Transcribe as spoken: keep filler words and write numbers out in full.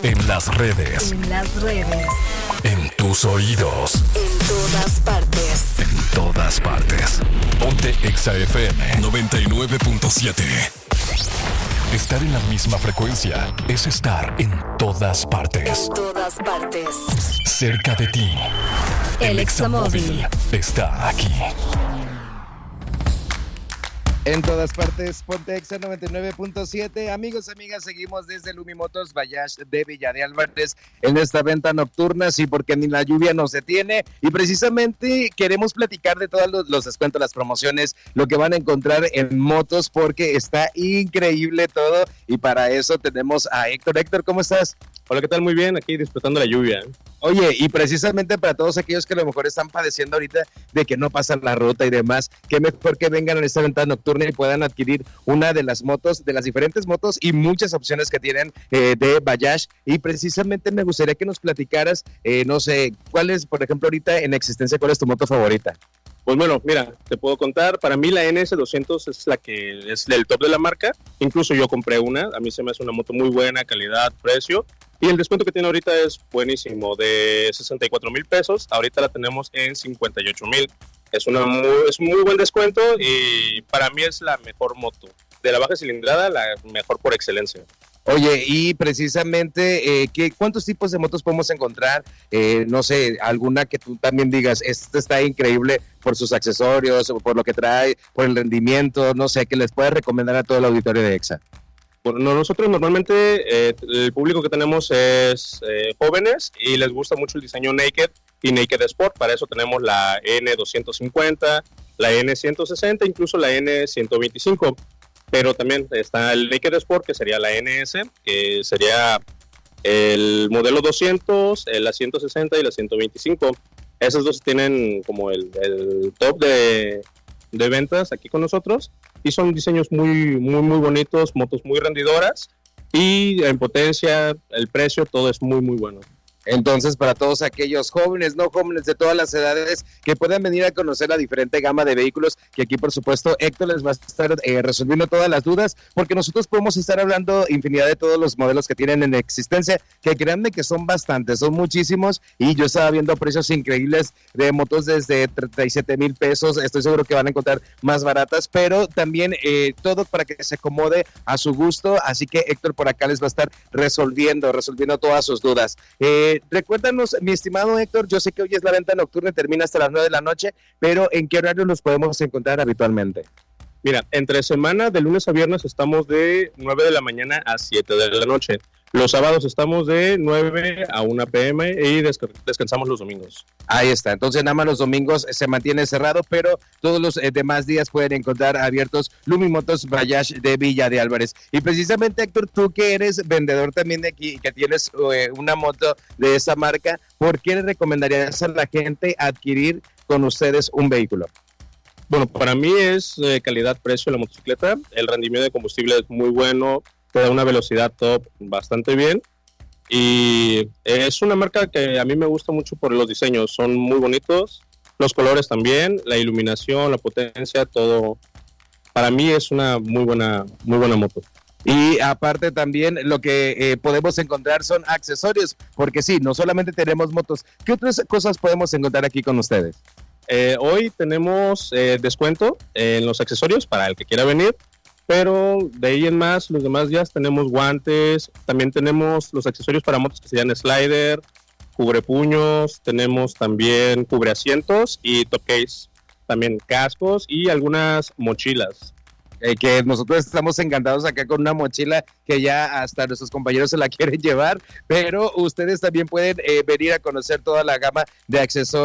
En las redes. En las redes. En tus oídos. En todas partes. En todas partes. Ponte Exa F M noventa y nueve punto siete. Estar en la misma frecuencia es estar en todas partes. En todas partes. Cerca de ti. El Examóvil está aquí. En todas partes, Ponte Exa noventa y nueve punto siete. Amigos, amigas, seguimos desde Lumimotos Bayash de Villa de Álvarez en esta venta nocturna, sí, porque ni la lluvia nos detiene. Y precisamente queremos platicar de todos los, los descuentos, las promociones, lo que van a encontrar en motos, porque está increíble todo. Y para eso tenemos a Héctor. Héctor, ¿cómo estás? Hola, ¿qué tal? Muy bien, aquí disfrutando la lluvia. Oye, y precisamente para todos aquellos que a lo mejor están padeciendo ahorita de que no pasan la ruta y demás, qué mejor que vengan a esta venta nocturna y puedan adquirir una de las motos, de las diferentes motos y muchas opciones que tienen eh, de Bayash. Y precisamente me gustaría que nos platicaras, eh, no sé, cuál es, por ejemplo, ahorita en existencia, ¿cuál es tu moto favorita? Pues bueno, mira, te puedo contar, para mí la N S doscientos es la que es el top de la marca, incluso yo compré una, a mí se me hace una moto muy buena, calidad, precio, y el descuento que tiene ahorita es buenísimo, de sesenta y cuatro mil pesos, ahorita la tenemos en cincuenta y ocho mil, es, una muy, es un muy buen descuento y para mí es la mejor moto, de la baja cilindrada, la mejor por excelencia. Oye, y precisamente, eh, ¿qué, ¿cuántos tipos de motos podemos encontrar? Eh, no sé, alguna que tú también digas, esta está increíble por sus accesorios, por lo que trae, por el rendimiento, no sé, que les puedes recomendar a todo el auditorio de Exa. Bueno, nosotros normalmente, eh, el público que tenemos es eh, jóvenes y les gusta mucho el diseño Naked y Naked Sport, para eso tenemos la N doscientos cincuenta, la N ciento sesenta, incluso la N ciento veinticinco. Pero también está el Naked Sport, que sería la N S, que sería el modelo doscientos, la ciento sesenta y la ciento veinticinco. Esos dos tienen como el, el top de, de ventas aquí con nosotros y son diseños muy, muy, muy bonitos, motos muy rendidoras y en potencia, el precio, todo es muy, muy bueno. Entonces, para todos aquellos jóvenes, no jóvenes de todas las edades, que puedan venir a conocer la diferente gama de vehículos, que aquí, por supuesto, Héctor les va a estar eh, resolviendo todas las dudas, porque nosotros podemos estar hablando infinidad de todos los modelos que tienen en existencia, que créanme que son bastantes, son muchísimos, y yo estaba viendo precios increíbles de motos desde treinta y siete mil pesos, estoy seguro que van a encontrar más baratas, pero también eh, todo para que se acomode a su gusto, así que Héctor por acá les va a estar resolviendo, resolviendo todas sus dudas. Eh, Recuérdanos, mi estimado Héctor, yo sé que hoy es la venta nocturna y termina hasta las nueve de la noche, pero ¿en qué horario nos podemos encontrar habitualmente? Mira, entre semana, de lunes a viernes, estamos de nueve de la mañana a siete de la noche. Los sábados estamos de nueve a una pe eme y desca- descansamos los domingos. Ahí está, entonces nada más los domingos se mantiene cerrado, pero todos los eh, demás días pueden encontrar abiertos Lumimotos Bayash de Villa de Álvarez. Y precisamente, Héctor, tú que eres vendedor también de aquí, que tienes eh, una moto de esa marca, ¿por qué le recomendarías a la gente adquirir con ustedes un vehículo? Bueno, para mí es eh, calidad-precio la motocicleta, el rendimiento de combustible es muy bueno, te da una velocidad top bastante bien y es una marca que a mí me gusta mucho por los diseños, son muy bonitos, los colores también, la iluminación, la potencia, todo. Para mí es una muy buena, muy buena moto. Y aparte también lo que eh, podemos encontrar son accesorios, porque sí, no solamente tenemos motos, ¿qué otras cosas podemos encontrar aquí con ustedes? Eh, hoy tenemos eh, descuento en los accesorios para el que quiera venir, pero de ahí en más, los demás días tenemos guantes, también tenemos los accesorios para motos que se llaman slider, cubrepuños, tenemos también cubreasientos y top case, también cascos y algunas mochilas. Eh, que nosotros estamos encantados acá con una mochila que ya hasta nuestros compañeros se la quieren llevar, pero ustedes también pueden eh, venir a conocer toda la gama de accesorios